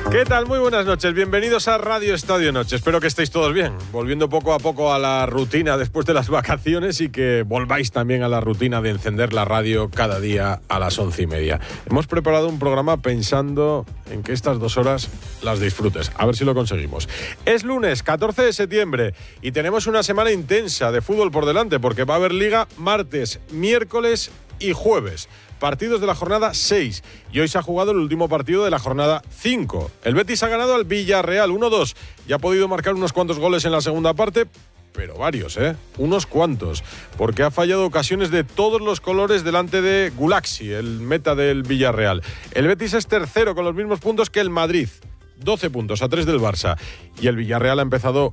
¿Qué tal? Muy buenas noches, bienvenidos a Radio Estadio Noche. Espero que estéis todos bien, volviendo poco a poco a la rutina después de las vacaciones y que volváis también a la rutina de encender la radio cada día a las 11:30. Hemos preparado un programa pensando en que estas 2 horas las disfrutes, a ver si lo conseguimos. Es lunes 14 de septiembre y tenemos una semana intensa de fútbol por delante porque va a haber liga martes, miércoles y jueves. Partidos de la jornada 6 y hoy se ha jugado el último partido de la jornada 5. El Betis ha ganado al Villarreal 1-2 y ha podido marcar unos cuantos goles en la segunda parte, pero varios, unos cuantos, porque ha fallado ocasiones de todos los colores delante de Gulaxi, el meta del Villarreal. El Betis es tercero con los mismos puntos que el Madrid, 12 puntos a 3 del Barça, y el Villarreal ha empezado